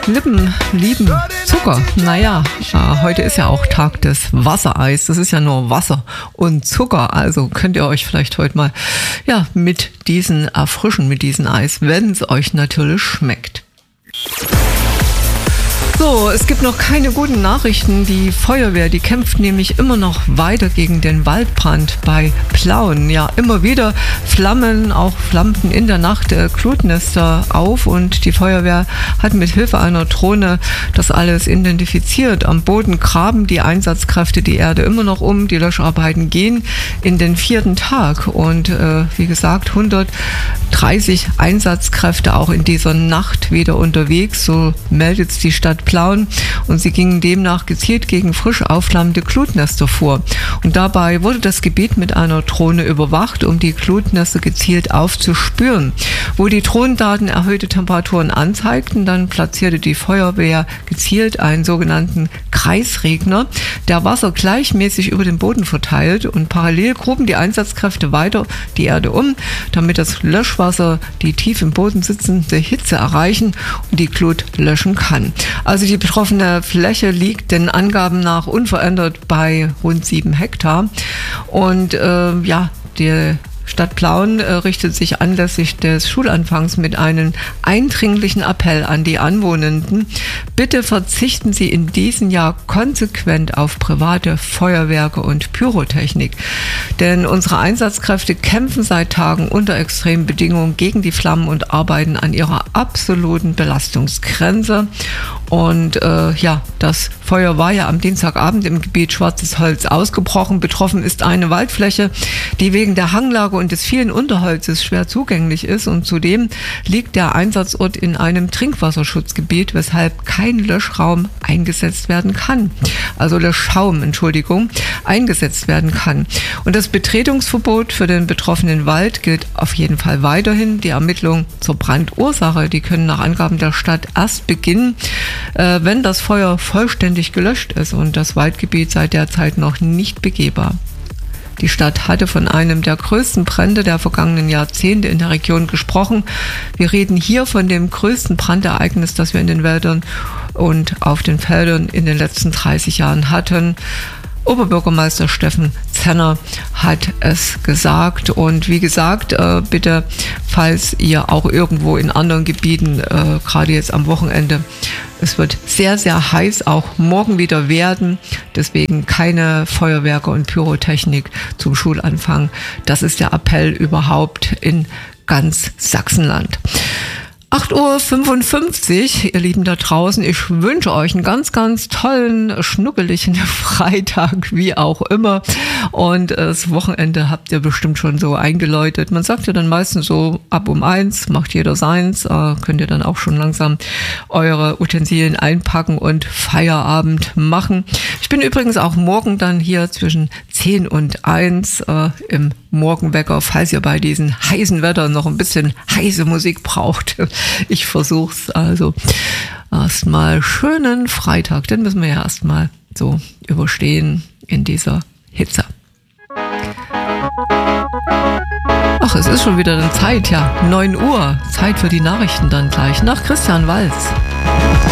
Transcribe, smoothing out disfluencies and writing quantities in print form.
Lippen lieben Zucker. Naja, heute ist ja auch Tag des Wassereis. Das ist ja nur Wasser und Zucker. Also könnt ihr euch vielleicht heute mal mit diesen erfrischen, mit diesem Eis, wenn es euch natürlich schmeckt. So, es gibt noch keine guten Nachrichten. Die Feuerwehr, die kämpft nämlich immer noch weiter gegen den Waldbrand bei Plauen. Ja, immer wieder flammten in der Nacht Glutnester auf und die Feuerwehr hat mit Hilfe einer Drohne das alles identifiziert. Am Boden graben die Einsatzkräfte die Erde immer noch um. Die Löscharbeiten gehen in den 4. Tag und wie gesagt 130 Einsatzkräfte auch in dieser Nacht wieder unterwegs. So meldet es die Stadt Plauen und sie gingen demnach gezielt gegen frisch aufflammende Glutnester vor. Und dabei wurde das Gebiet mit einer Drohne überwacht, um die Glutnester gezielt aufzuspüren. Wo die Drohnendaten erhöhte Temperaturen anzeigten, dann platzierte die Feuerwehr gezielt einen sogenannten Kreisregner, der Wasser gleichmäßig über den Boden verteilt, und parallel gruben die Einsatzkräfte weiter die Erde um, damit das Löschwasser die tief im Boden sitzende Hitze erreichen und die Glut löschen kann. Also die betroffene Fläche liegt den Angaben nach unverändert bei rund 7 Hektar. Und die Stadt Plauen richtet sich anlässlich des Schulanfangs mit einem eindringlichen Appell an die Anwohnenden. Bitte verzichten Sie in diesem Jahr konsequent auf private Feuerwerke und Pyrotechnik. Denn unsere Einsatzkräfte kämpfen seit Tagen unter extremen Bedingungen gegen die Flammen und arbeiten an ihrer absoluten Belastungsgrenze. Und das Feuer war ja am Dienstagabend im Gebiet Schwarzes Holz ausgebrochen. Betroffen ist eine Waldfläche, die wegen der Hanglage und des vielen Unterholzes schwer zugänglich ist. Und zudem liegt der Einsatzort in einem Trinkwasserschutzgebiet, weshalb kein Löschraum eingesetzt werden kann. Also Löschschaum, eingesetzt werden kann. Und das Betretungsverbot für den betroffenen Wald gilt auf jeden Fall weiterhin. Die Ermittlungen zur Brandursache, die können nach Angaben der Stadt erst beginnen, wenn das Feuer vollständig gelöscht ist, und das Waldgebiet sei derzeit noch nicht begehbar. Die Stadt hatte von einem der größten Brände der vergangenen Jahrzehnte in der Region gesprochen. Wir reden hier von dem größten Brandereignis, das wir in den Wäldern und auf den Feldern in den letzten 30 Jahren hatten. Oberbürgermeister Steffen Zenner hat es gesagt. Und wie gesagt, bitte, falls ihr auch irgendwo in anderen Gebieten, gerade jetzt am Wochenende, es wird sehr, sehr heiß, auch morgen wieder werden. Deswegen keine Feuerwerke und Pyrotechnik zum Schulanfang. Das ist der Appell überhaupt in ganz Sachsenland. 8:55 Uhr, ihr Lieben da draußen. Ich wünsche euch einen ganz, ganz tollen, schnuckeligen Freitag, wie auch immer. Und das Wochenende habt ihr bestimmt schon so eingeläutet. Man sagt ja dann meistens so, ab um 1 macht jeder seins. Könnt ihr dann auch schon langsam eure Utensilien einpacken und Feierabend machen. Ich bin übrigens auch morgen dann hier zwischen 10 und 1 im Morgenwecker, falls ihr bei diesem heißen Wetter noch ein bisschen heiße Musik braucht. Ich versuch's also. Erstmal schönen Freitag, den müssen wir ja erstmal so überstehen in dieser Hitze. Ach, es ist schon wieder dann Zeit, 9 Uhr. Zeit für die Nachrichten dann gleich nach Christian Walz.